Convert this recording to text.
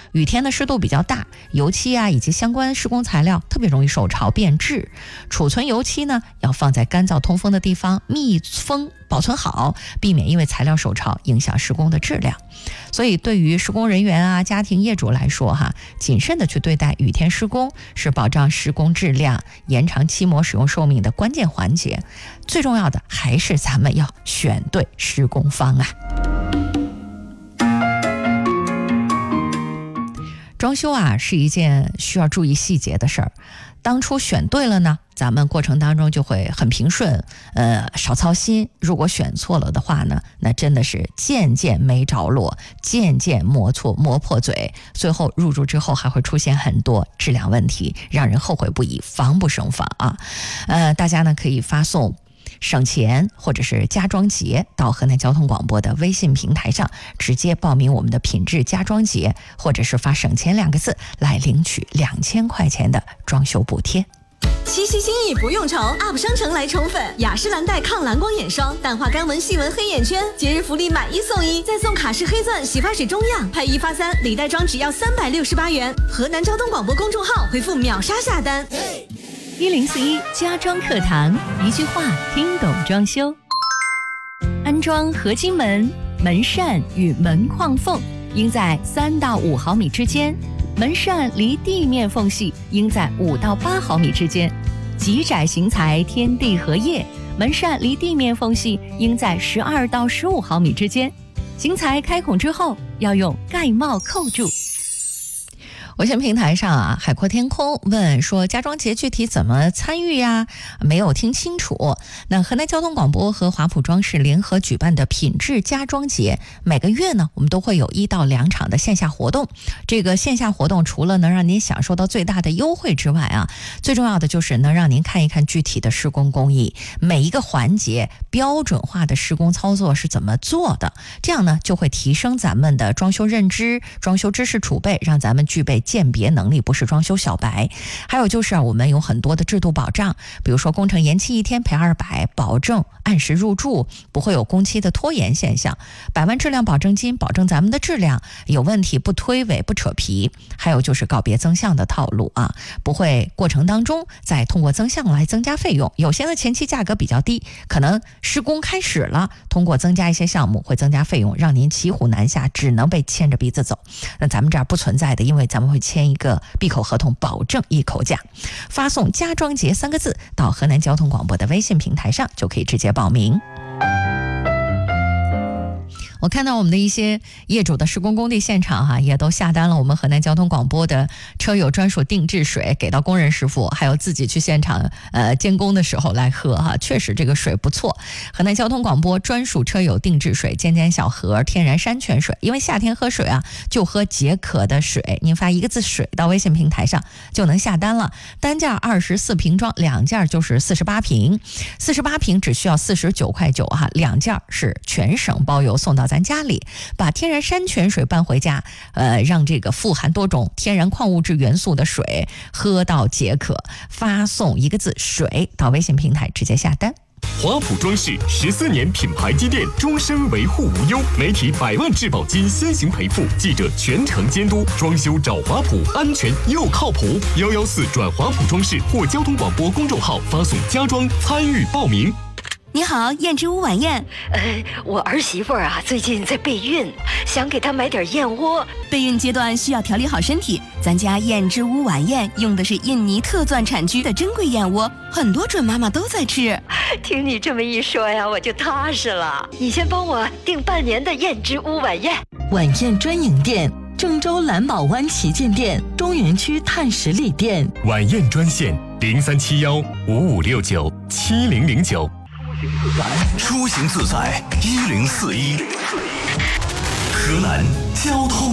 雨天的湿度比较大，油漆啊以及相关施工材料特别容易受潮变质。储存油漆呢，要放在干燥通风的地方，密封保存好，避免因为材料受潮影响施工的质量。所以对于施工人员啊、家庭业主来说谨慎的去对待雨天施工，是保障施工质量、延长漆膜使用寿命的关键环节。最重要的还是咱们要选对施工方啊。装修是一件需要注意细节的事儿。当初选对了呢，咱们过程当中就会很平顺，少操心。如果选错了的话呢，那真的是件件没着落，件件磨破嘴，最后入住之后还会出现很多质量问题，让人后悔不已，防不胜防啊。大家呢可以发送省钱或者是家装节到河南交通广播的微信平台上，直接报名我们的品质家装节，或者是发省钱2个字来领取2000块钱的装修补贴。 七夕心意不用愁 ，UP 商城来宠粉，雅诗兰黛抗蓝光眼霜，淡化干纹细纹黑眼圈，节日福利买1送1，再送卡式黑钻洗发水中样，配1发3，礼袋装只要368元。河南交通广播公众号回复秒杀下单。 1041家装课堂，一句话听懂装修。安装合金门、门扇与门框缝应在3到5毫米之间，门扇离地面缝隙应在5到8毫米之间。极窄型材天地合页，门扇离地面缝隙应在12到15毫米之间。型材开孔之后要用盖帽扣住。 微信平台上海阔天空问说，家装节具体怎么参与呀？没有听清楚。那河南交通广播和华普装饰联合举办的品质家装节，每个月呢我们都会有1到2场的线下活动。这个线下活动除了能让您享受到最大的优惠之外最重要的就是能让您看一看具体的施工工艺，每一个环节标准化的施工操作是怎么做的，这样呢就会提升咱们的装修认知、装修知识储备，让咱们具备鉴别能力，不是装修小白。还有就是我们有很多的制度保障，比如说工程延期1天赔200，保证按时入住，不会有工期的拖延现象，100万质量保证金保证咱们的质量，有问题不推诿不扯皮。还有就是告别增项的套路不会过程当中再通过增项来增加费用。有些的前期价格比较低，可能施工开始了，通过增加一些项目会增加费用，让您骑虎难下，只能被牵着鼻子走。那咱们这儿不存在的，因为咱们会签一个闭口合同，保证一口价。发送家装节3个字到河南交通广播的微信平台上，就可以直接报名。我看到我们的一些业主的施工工地现场也都下单了我们河南交通广播的车友专属定制水，给到工人师傅，还有自己去现场监工的时候来喝确实这个水不错。河南交通广播专属车友定制水，尖尖小盒天然山泉水，因为夏天喝水就喝解渴的水，您发1个字水到微信平台上就能下单了。单件24瓶装，2件就是48瓶，48瓶只需要49.9块，2件是全省包邮送到咱家里。把天然山泉水搬回家，让这个富含多种天然矿物质元素的水喝到解渴。发送1个字水到微信平台直接下单。 华普装饰14年品牌积淀，终身维护无忧，媒体100万质保金先行赔付，记者全程监督，装修找华普，安全又靠谱。114转华普装饰或交通广播公众号发送家装参与报名。 你好，燕之屋晚宴。 我儿媳妇最近在备孕，想给她买点燕窝。 备孕阶段需要调理好身体，咱家燕之屋晚宴用的是印尼特钻产区的珍贵燕窝，很多准妈妈都在吃。 听你这么一说我就踏实了。你先帮我订半年的燕之屋晚宴。 晚宴专营店：郑州蓝宝湾旗舰店、中原区碳十里店。 晚宴专线037155697009。 出行自在1041，河南交通